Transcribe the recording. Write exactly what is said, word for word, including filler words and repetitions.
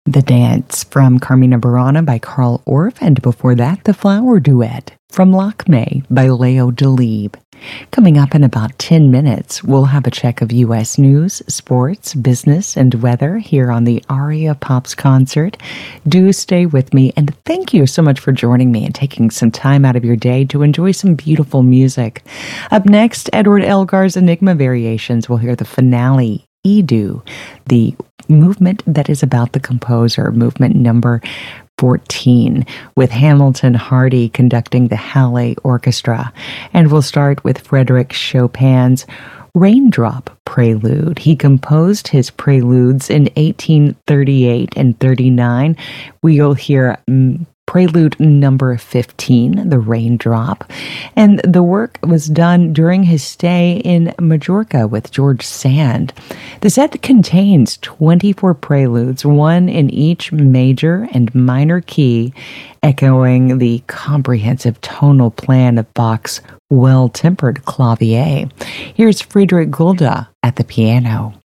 The Dance from Carmina Burana by Carl Orff, and before that, The Flower Duet from Lakme by Leo Delibes. Coming up in about ten minutes, we'll have a check of U S news, sports, business, and weather here on the Aria Pops concert. Do stay with me, and thank you so much for joining me and taking some time out of your day to enjoy some beautiful music. Up next, Edward Elgar's Enigma Variations. We'll hear the finale, Edu, the movement that is about the composer, movement number fourteen, with Hamilton Hardy conducting the Halle Orchestra. And we'll start with Frédéric Chopin's Raindrop Prelude. He composed his preludes in eighteen thirty-eight and thirty-nine. We'll hear mm, Prelude number fifteen, the Raindrop. And the work was done during his stay in Majorca with George Sand. The set contains twenty-four preludes, one in each major and minor key, echoing the comprehensive tonal plan of Bach's well-tempered clavier. Here's Friedrich Gulda at the piano.